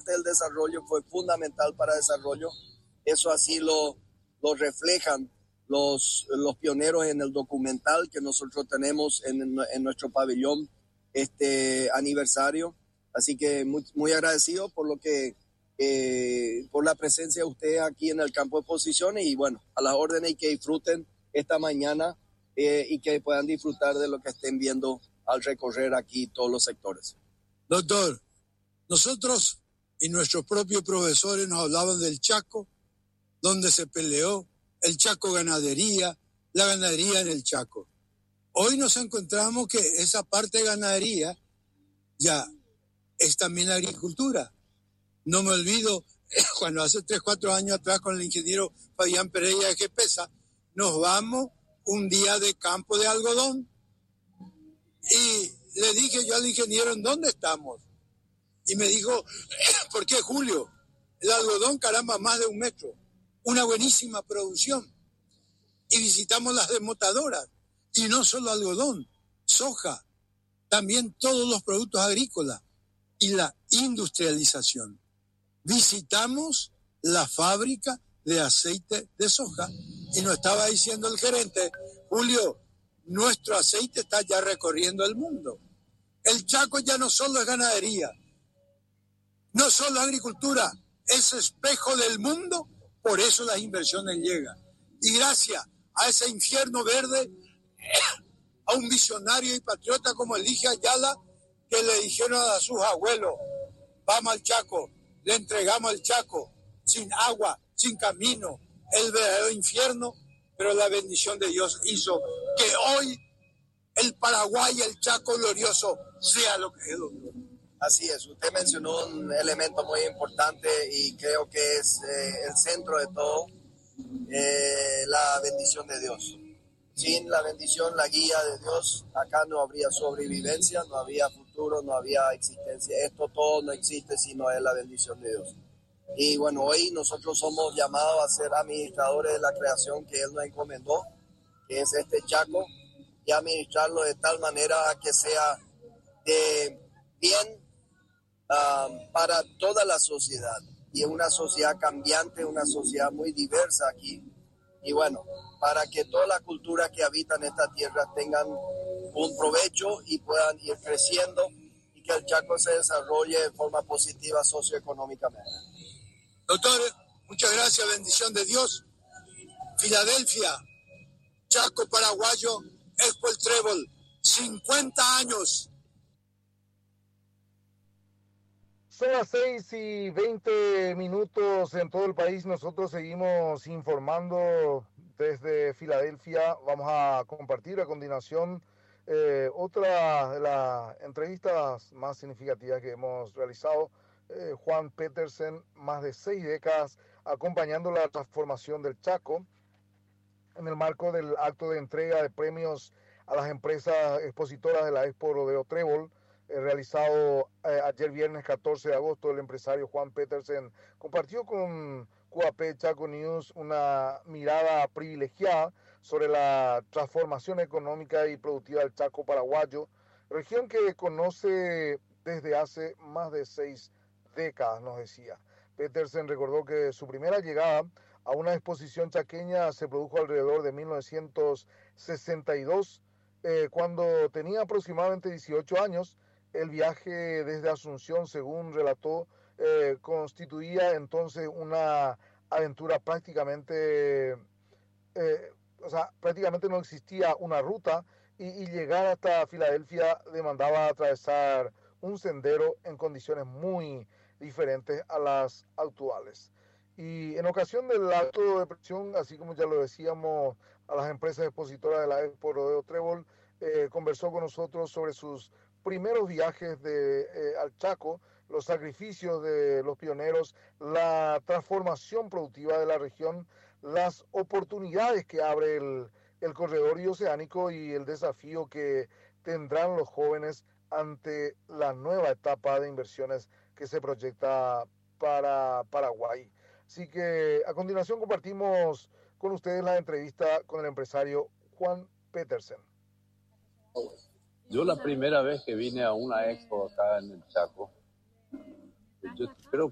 parte del desarrollo, fue fundamental para el desarrollo. Eso así lo reflejan los pioneros en el documental que nosotros tenemos en nuestro pabellón aniversario. Así que muy, muy agradecido por lo que por la presencia de ustedes aquí en el campo de exposiciones y bueno, a las órdenes y que disfruten esta mañana y que puedan disfrutar de lo que estén viendo al recorrer aquí todos los sectores. Doctor, nosotros y nuestros propios profesores nos hablaban del Chaco, donde se peleó, el Chaco ganadería, la ganadería en el Chaco. Hoy nos encontramos que esa parte de ganadería ya es también agricultura. No me olvido cuando hace 3, 4 años atrás con el ingeniero Fabián Pereira de GEPESA, nos vamos un día de campo de algodón y le dije yo al ingeniero, ¿en dónde estamos? Y me dijo, ¿por qué, Julio? El algodón, caramba, más de 1 metro. Una buenísima producción. Y visitamos las desmotadoras. Y no solo algodón, soja, también todos los productos agrícolas y la industrialización. Visitamos la fábrica de aceite de soja y nos estaba diciendo el gerente, Julio, nuestro aceite está ya recorriendo el mundo. El Chaco ya no solo es ganadería, no solo agricultura, es espejo del mundo, por eso las inversiones llegan. Y gracias a ese infierno verde, a un visionario y patriota como Elige Ayala, que le dijeron a sus abuelos, vamos al Chaco, le entregamos el Chaco, sin agua, sin camino, el verdadero infierno, pero la bendición de Dios hizo que hoy el Paraguay, el Chaco glorioso, sea lo que es, doctor. Así es, usted mencionó un elemento muy importante y creo que es el centro de todo, la bendición de Dios. Sin la bendición, la guía de Dios, acá no habría sobrevivencia, no había futuro, no había existencia. Esto todo no existe si no es la bendición de Dios. Y bueno, hoy nosotros somos llamados a ser administradores de la creación que Él nos encomendó, que es este Chaco, y administrarlo de tal manera que sea de bien para toda la sociedad. Y es una sociedad cambiante, una sociedad muy diversa aquí. Y bueno, para que todas las culturas que habitan esta tierra tengan un provecho y puedan ir creciendo y que el Chaco se desarrolle de forma positiva socioeconómicamente. Doctor, muchas gracias, bendición de Dios. Filadelfia, Chaco paraguayo, Expo el Trébol, 50 años. Son las 6:20 en todo el país. Nosotros seguimos informando desde Filadelfia. Vamos a compartir a continuación otra de las entrevistas más significativas que hemos realizado. Juan Petersen, más de 6 décadas acompañando la transformación del Chaco en el marco del acto de entrega de premios a las empresas expositoras de la Expo Rodeo Trébol, realizado ayer viernes 14 de agosto. El empresario Juan Petersen compartió con QAP Chaco News una mirada privilegiada sobre la transformación económica y productiva del Chaco paraguayo, región que conoce desde hace más de 6 décadas, nos decía. Petersen recordó que su primera llegada a una exposición chaqueña se produjo alrededor de 1962, cuando tenía aproximadamente 18 años. El viaje desde Asunción, según relató, constituía entonces una aventura prácticamente, prácticamente no existía una ruta y llegar hasta Filadelfia demandaba atravesar un sendero en condiciones muy diferentes a las actuales. Y en ocasión del acto de presión, así como ya lo decíamos, a las empresas expositoras de la Expo Rodeo Trébol, conversó con nosotros sobre sus primeros viajes al Chaco, los sacrificios de los pioneros, la transformación productiva de la región, las oportunidades que abre el corredor oceánico y el desafío que tendrán los jóvenes ante la nueva etapa de inversiones que se proyecta para Paraguay. Así que a continuación compartimos con ustedes la entrevista con el empresario Juan Petersen. Yo la primera vez que vine a una expo acá en el Chaco, yo creo